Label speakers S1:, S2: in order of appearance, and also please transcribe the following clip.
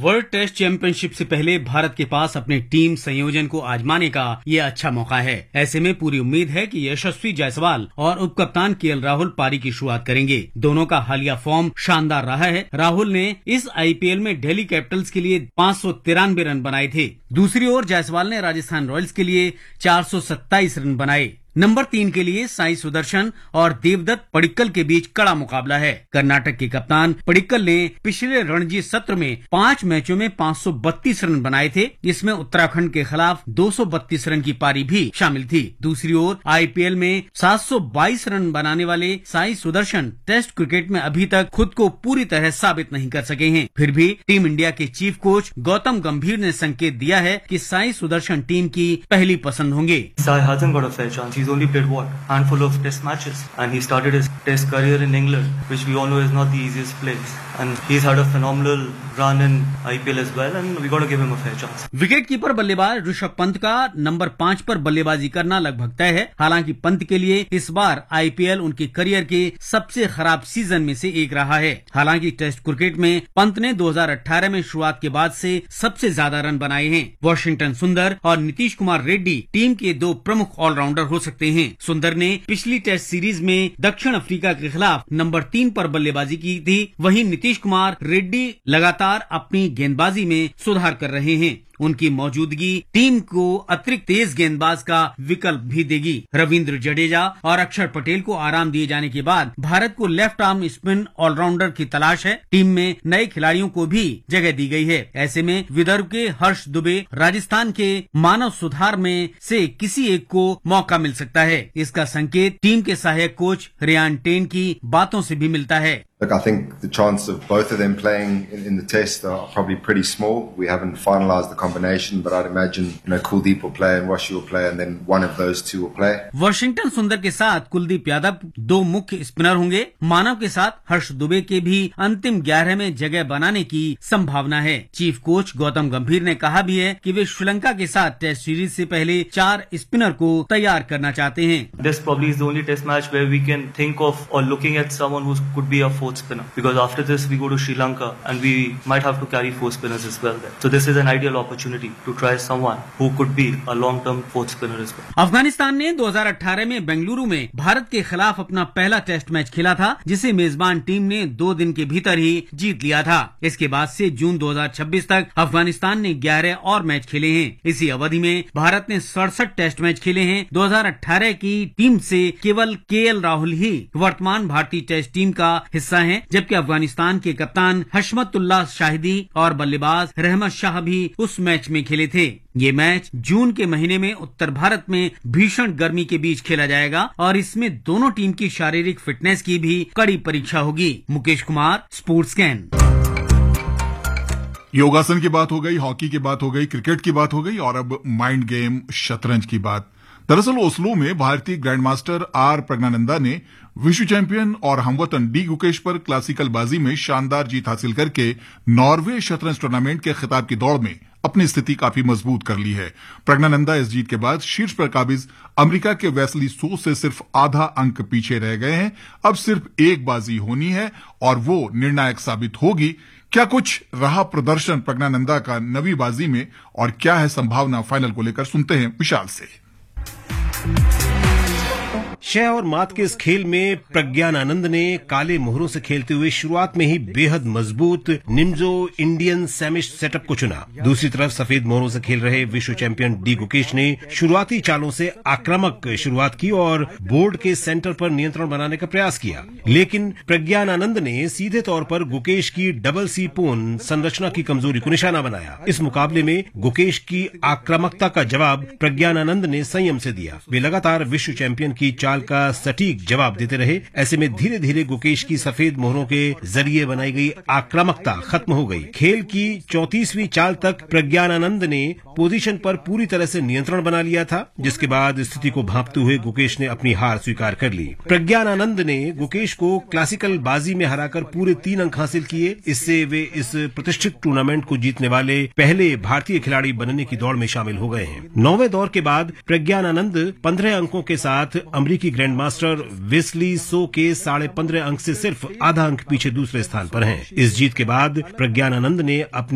S1: World test championship से पहले भारत के पास अपने टीम संयोजन को आजमाने का ये अच्छा मौका है। ऐसे में पूरी उम्मीद है कि यशस्वी जायसवाल और उपकप्तान केएल राहुल पारी की शुरुआत करेंगे। दोनों का हालिया फॉर्म शानदार रहा है। राहुल ने इस आईपीएल में दिल्ली कैपिटल्स के लिए 593 रन बनाए थे। दूसरी ओर जायसवाल ने राजस्थान रॉयल्स के लिए 427 रन बनाए। नंबर 3 के लिए साई सुदर्शन और देवदत्त पडिक्कल के बीच कड़ा मुकाबला है। कर्नाटक के कप्तान पडिक्कल ने पिछले रणजी सत्र में 5 मैचों में 532 रन बनाए थे, जिसमें उत्तराखंड के खिलाफ 232 रन की पारी भी शामिल थी। दूसरी ओर आईपीएल में 722 रन बनाने वाले साई सुदर्शन टेस्ट क्रिकेट में अभी तक खुद को पूरी तरह साबित नहीं कर सके हैं। फिर भी टीम इंडिया के चीफ कोच गौतम गंभीर ने संकेत दिया है कि साई सुदर्शन टीम की पहली पसंद होंगे।
S2: He's only played handful of test matches, and he started his test career in England, which we all know is not the easiest place, and he's had a phenomenal run in IPL as well, and we got to give him a fair chance.
S1: Wicket keeper बल्लेबाज ऋषभ पंत का number 5 पर बल्लेबाजी करना लगभग तय है। हालांकि पंत के लिए इस बार आईपीएल उनके करियर के सबसे खराब सीजन में से एक रहा है। हालांकि टेस्ट क्रिकेट में पंत ने 2018 में शुरुआत के बाद से सबसे ज्यादा रन बनाए हैं। वॉशिंगटन सुंदर और नीतीश कुमार रेड्डी टीम के 2 प्रमुख ऑलराउंडर हो सकते हैं। सुंदर ने पिछली टेस्ट सीरीज में दक्षिण अफ्रीका के खिलाफ नंबर 3 पर बल्लेबाजी की थी। वहीं नीतीश कुमार रेड्डी लगातार अपनी गेंदबाजी में सुधार कर रहे हैं। उनकी मौजूदगी टीम को अतिरिक्त तेज गेंदबाज का विकल्प भी देगी। रविंद्र जडेजा और अक्षर पटेल को आराम दिए जाने के बाद भारत को लेफ्ट आर्म स्पिन ऑलराउंडर की तलाश है। टीम में नए खिलाड़ियों को भी जगह दी गई है। ऐसे में विदर्भ के हर्ष दुबे, राजस्थान के मानव सुधार में से किसी एक को मौका मिल सकता है। इसका संकेत टीम के सहायक कोच रेयान टेन की बातों से भी मिलता है।
S3: Look, I think the chance of both of them playing in the test are probably pretty small. We haven't finalised the combination, but I'd imagine, Kuldeep will play and Washi will play, and then one of those two will play.
S1: Washington सुंदर के साथ कुलदीप यादव 2 मुख्य spinner होंगे। मानव के साथ हर्ष दुबे के भी अंतिम 11 में जगह बनाने की संभावना है। चीफ कोच गौतम गंभीर ने कहा भी है कि वे श्रीलंका के साथ टेस्ट सीरीज से पहले 4 स्पिनर को तैयार करना चाहते हैं।
S2: This probably is the only test match where we can think of or looking at someone who could be a fourth spinner, because after this we go to Sri Lanka and we might have to carry 4 spinners as well there. So this is an ideal opportunity to try someone who could be a long-term 4th spinner as well.
S1: Afghanistan ने 2018 में बेंगलुरु में भारत के खिलाफ अपना पहला test match खेला था, जिसे मेजबान टीम ने 2 दिन के भीतर ही जीत लिया था। इसके बाद से जून 2026 तक अफगानिस्तान ने 11 और मैच खेले हैं। इसी अवधि में भारत ने 67 टेस्ट मैच खेले हैं। 2018 की टीम से केवल केएल राहुल ही वर्तमान भारतीय टेस्ट टीम का हिस्सा हैं, जबकि अफगानिस्तान के कप्तान हशमतुल्लाह शाहिदी और बल्लेबाज रहमत शाह भी उस मैच में खेले थे। ये मैच जून के महीने में उत्तर भारत में भीषण गर्मी के बीच खेला जाएगा और इसमें दोनों टीम की शारीरिक फिटनेस की भी कड़ी परीक्षा होगी। Mukesh Kumar, sports scan.
S4: योगासन की बात हो गई, हॉकी की बात हो गई, क्रिकेट की बात हो गई और अब माइंड गेम शतरंज की बात। दरअसल ओस्लो में भारतीय ग्रैंडमास्टर आर प्रज्ञानंदा ने विश्व चैंपियन और हमवतन डी गुकेश पर क्लासिकल बाजी में शानदार जीत हासिल करके नॉर्वे शतरंज टूर्नामेंट के खिताब की दौड़ में अपनी स्थिति काफी मजबूत कर ली है। प्रज्ञानंदा इस जीत के बाद शीर्ष पर काबिज अमेरिका के वेस्ली सो से सिर्फ आधा अंक पीछे रह गए हैं। अब सिर्फ एक बाजी होनी है और वो निर्णायक साबित होगी। क्या कुछ रहा प्रदर्शन प्रज्ञानंदा का नवी बाजी में और क्या है संभावना फाइनल को लेकर, सुनते हैं विशाल से।
S5: शह और मात के इस खेल में प्रज्ञानानंद ने काले मोहरों से खेलते हुए शुरुआत में ही बेहद मजबूत निम्जो इंडियन सैमिश सेटअप को चुना। दूसरी तरफ सफेद मोहरों से खेल रहे विश्व चैंपियन डी गुकेश ने शुरुआती चालों से आक्रामक शुरुआत की और बोर्ड के सेंटर पर नियंत्रण बनाने का प्रयास किया, लेकिन प्रज्ञानानंद ने सीधे तौर पर गुकेश की डबल सी पोन संरचना की कमजोरी को निशाना बनाया। इस मुकाबले में गुकेश की आक्रामकता का जवाब प्रज्ञानानंद ने संयम से दिया। वे लगातार विश्व चैंपियन की चाल का सटीक जवाब देते रहे। ऐसे में धीरे धीरे गुकेश की सफेद मोहरों के जरिए बनाई गई आक्रामकता खत्म हो गई। खेल की 34वीं चाल तक प्रज्ञानानंद ने पोजीशन पर पूरी तरह से नियंत्रण बना लिया था, जिसके बाद स्थिति को भांपते हुए गुकेश ने अपनी हार स्वीकार कर ली। प्रज्ञानानंद ने गुकेश को क्लासिकल बाजी में हराकर पूरे 3 अंक हासिल किए। इससे वे इस प्रतिष्ठित टूर्नामेंट को जीतने वाले पहले भारतीय खिलाड़ी बनने की दौड़ में शामिल हो गए हैं। 9वें दौर के बाद प्रज्ञानानंद 15 अंकों के साथ अमेरिकी ग्रैंडमास्टर वेस्ली सो के 15.5 अंक से सिर्फ आधा अंक पीछे दूसरे स्थान पर हैं। इस जीत के बाद प्रज्ञानानंद ने अपनी